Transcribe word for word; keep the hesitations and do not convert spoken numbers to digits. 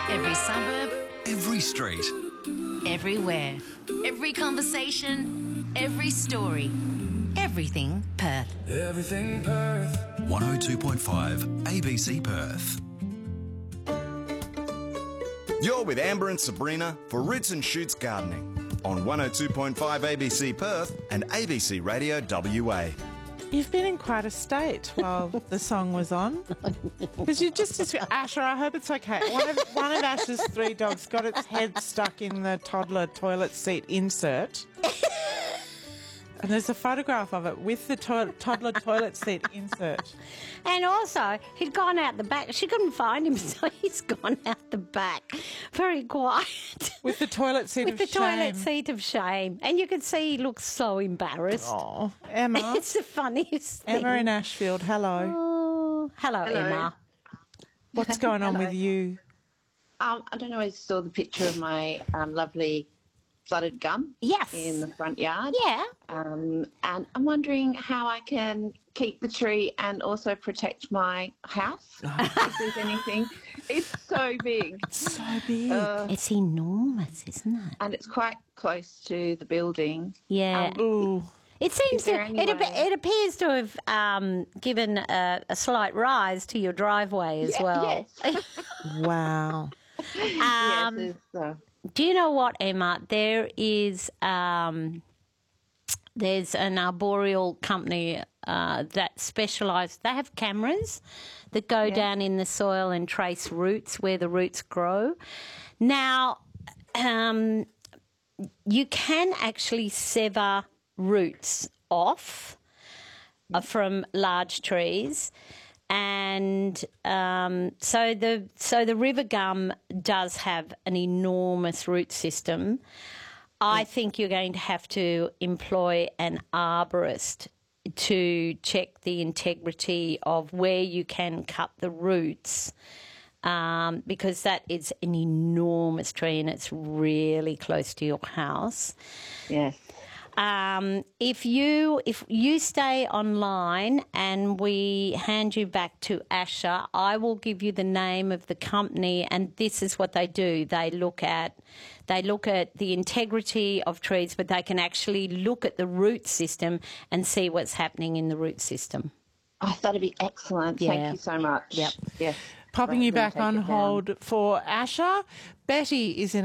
Every suburb, Every street. everywhere. Every conversation, every story. Everything Perth. Everything Perth. one oh two point five A B C Perth. You're with Amber and Sabrina for Roots and Shoots Gardening on one oh two point five A B C Perth and A B C Radio W A. You've been in quite a state while the song was on. Because you just, just... Asher, I hope it's okay. One of, one of Asher's three dogs got its head stuck in the toddler toilet seat insert. And there's a photograph of it with the to- toddler toilet seat insert. And also, he'd gone out the back. She couldn't find him, so he's gone out the back. Very quiet. With the toilet seat With of the shame. toilet seat of shame. And you could see he looks so embarrassed. Oh, Emma. It's the funniest thing. Emma in Ashfield, hello. Oh, hello, Hello. Emma. What's going on with you? Um, I don't know if you saw the picture of my um, lovely flooded gum Yes. in the front yard. Yeah. Um, and I'm wondering how I can keep the tree and also protect my house. If there's anything. It's so big. So big. Uh, It's enormous, isn't it? and it's quite close to the building. Yeah. Ooh. It seems Is there to, any it, ap- way- it appears to have um, given a, a slight rise to your driveway as Yeah, well. Yes. Wow. Um, yes, it's, uh, Do you know what, Emma? There is um, there's an arboreal company uh, that specialise. They have cameras that go down in the soil and trace roots where the roots grow. Now, um, you can actually sever roots off uh, from large trees. And um, so the so the river gum does have an enormous root system. I think you're going to have to employ an arborist to check the integrity of where you can cut the roots, um, because that is an enormous tree and it's really close to your house. yes. Um, if you if you stay online and we hand you back to Asher, I will give you the name of the company, and this is what they do. They look at they look at the integrity of trees, but they can actually look at the root system and see what's happening in the root system. Oh, that'd be excellent. Yeah. Thank you so much. Yep. Yes. Popping Right, you I'm gonna back take on it down. hold for Asher. Betty is in